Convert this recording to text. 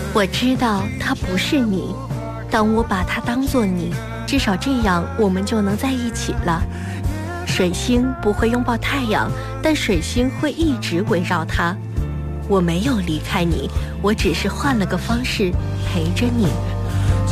我知道它不是你，当我把它当作你，至少这样我们就能在一起了。水星不会拥抱太阳，但水星会一直围绕它。我没有离开你，我只是换了个方式陪着你。